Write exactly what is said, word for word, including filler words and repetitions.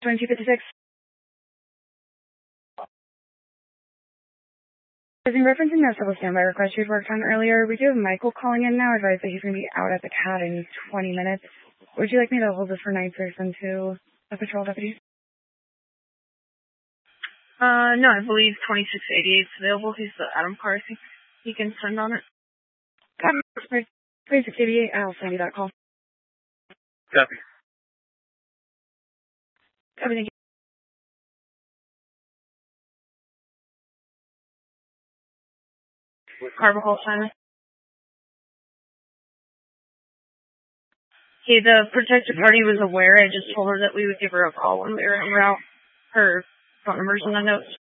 twenty-two fifty-six. In referencing that civil standby request you'd worked on earlier, we do have Michael calling in now, advised that he's going to be out at the C A D in twenty minutes. Would you like me to hold this for nights or send to a patrol deputy? Uh, no, I believe twenty-six eighty-eight is available. He's the Adam car. I think he can send on it. Copy. twenty-six eighty-eight, I'll send you that call. Copy. Copy, thank you. Carbajal Simon. Okay, the protected party was aware. I just told her that we would give her a call when we were en route. Her phone number's in the notes.